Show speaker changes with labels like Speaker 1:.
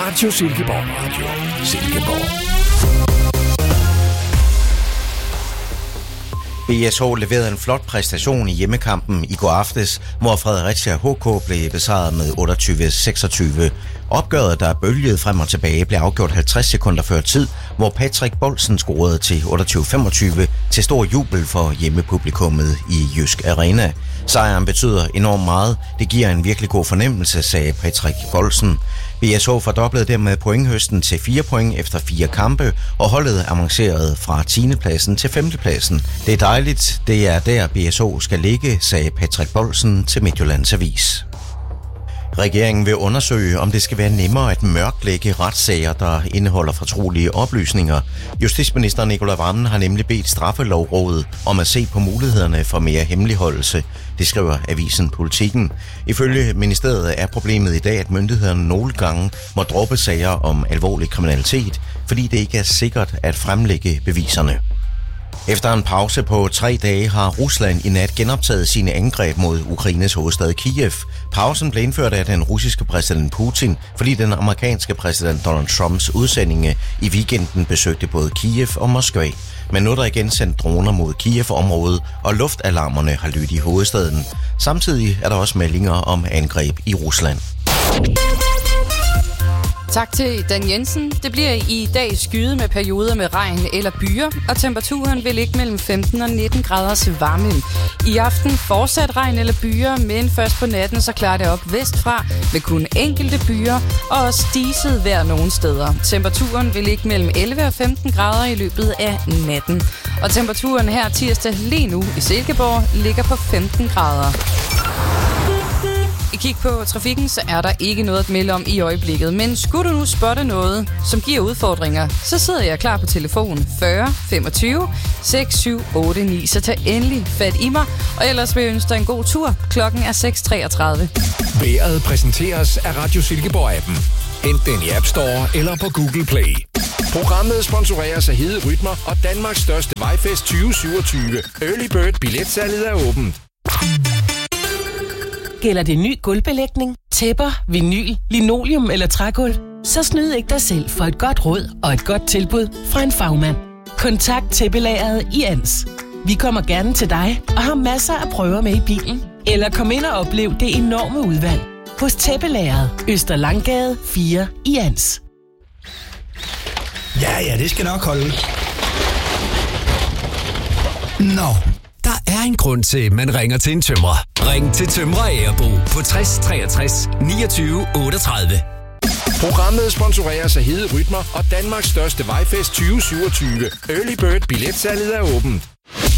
Speaker 1: Radio Silkeborg. Radio Silkeborg.
Speaker 2: BSH leverede en flot præstation i hjemmekampen i går aftes, hvor Fredericia HK blev besejret med 28-26. Opgøret, der bølgede frem og tilbage, blev afgjort 50 sekunder før tid, hvor Patrick Bolsen scorede til 28-25 til stor jubel for hjemmepublikummet i Jysk Arena. Sejren betyder enormt meget. Det giver en virkelig god fornemmelse, sagde Patrick Bolsen. BSH fordoblede dermed pointhøsten til 4 point efter 4 kampe, og holdet avancerede fra 10. pladsen til 5. pladsen. Det er dejligt, det er der BSH skal ligge, sagde Patrick Bolsen til Midtjyllands Avis. Regeringen vil undersøge, om det skal være nemmere at mørklægge retssager, der indeholder fortrolige oplysninger. Justitsminister Nicolai Wammen har nemlig bedt Straffelovrådet om at se på mulighederne for mere hemmeligholdelse. Det skriver avisen Politikken. Ifølge ministeriet er problemet i dag, at myndighederne nogle gange må droppe sager om alvorlig kriminalitet, fordi det ikke er sikkert at fremlægge beviserne. Efter en pause på 3 dage har Rusland i nat genoptaget sine angreb mod Ukraines hovedstad Kiev. Pausen blev indført af den russiske præsident Putin, fordi den amerikanske præsident Donald Trumps udsendinge i weekenden besøgte både Kiev og Moskva. Men nu er der igen sendt droner mod Kiev-området, og luftalarmerne har lyttet i hovedstaden. Samtidig er der også meldinger om angreb i Rusland.
Speaker 3: Tak til Dan Jensen. Det bliver i dag skyet med perioder med regn eller byer, og temperaturen vil ligge mellem 15 og 19 graders varme. I aften fortsat regn eller byer, men først på natten så klarer det op vestfra med kun enkelte byer og også diset vejr nogle steder. Temperaturen vil ligge mellem 11 og 15 grader i løbet af natten. Og temperaturen her tirsdag lige nu i Silkeborg ligger på 15 grader. I kig på trafikken, så er der ikke noget at melde om i øjeblikket. Men skulle du nu spotte noget, som giver udfordringer, så sidder jeg klar på telefon 40 25 6789. Så tag endelig fat i mig, og ellers vil jeg ønske dig en god tur. Klokken er 6:33.
Speaker 1: Vejret præsenteres af Radio Silkeborg-appen. Hent den i App Store eller på Google Play. Programmet sponsoreres af Hede Rytmer og Danmarks største vejfest 2027. Early Bird billetsalget er åbent.
Speaker 4: Gælder det ny gulvbelægning, tæpper, vinyl, linoleum eller trægulv? Så snyd ikke dig selv for et godt råd og et godt tilbud fra en fagmand. Kontakt tæppelageret i Ans. Vi kommer gerne til dig og har masser af prøver med i bilen. Eller kom ind og oplev det enorme udvalg hos tæppelageret Østerlanggade 4 i Ans.
Speaker 5: Ja, det skal nok holde. Nå, der er en grund til, at man ringer til en tømrer. Ring til Tømrer Agerbo på 60 63 29 38.
Speaker 1: Programmet sponsoreres af Hede Rytmer og Danmarks største vejfest 2027. Early Bird billetsalget er åbent.